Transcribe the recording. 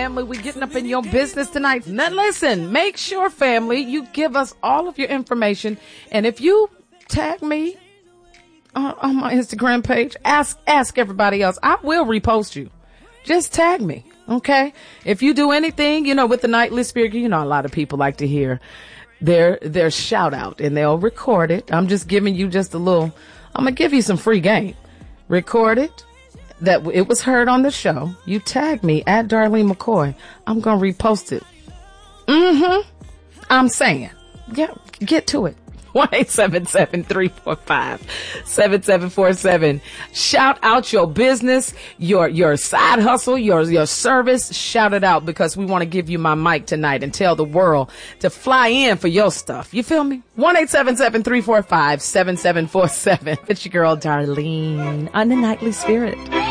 family. We're getting up in your business tonight. Now, listen, make sure, family, you give us all of your information. And if you tag me on my Instagram page, ask everybody else. I will repost you. Just tag me, okay? If you do anything, with the Nightly Spirit, a lot of people like to hear their shout out, and they'll record it. I'm just giving you just a little, I'm going to give you some free game. Record it, that it was heard on the show. You tag me at Darlene McCoy. I'm going to repost it. I'm saying, yeah, get to it. 1-877-345-7747. Shout out your business, your side hustle, your service. Shout it out, because we want to give you my mic tonight and tell the world to fly in for your stuff. You feel me? 1-877-345-7747. It's your girl Darlene on the Nightly Spirit.